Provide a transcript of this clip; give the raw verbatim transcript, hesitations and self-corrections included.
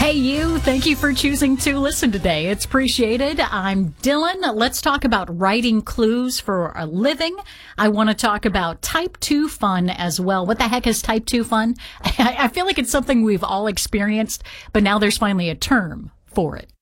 Hey, you. Thank you for choosing to listen today. It's appreciated. I'm Dylan. Let's talk about writing clues for a living. I want to talk about type two fun as well. What the heck is type two fun? I feel like it's something we've all experienced, but now there's finally a term for it.